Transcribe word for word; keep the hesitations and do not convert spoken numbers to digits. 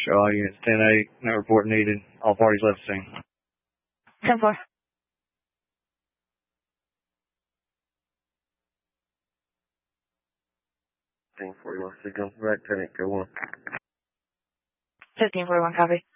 Show all units ten eight. No report needed. All parties left the scene. ten four. fifteen forty-one, signal. Right, ten eight, go one. fifteen forty-one, copy.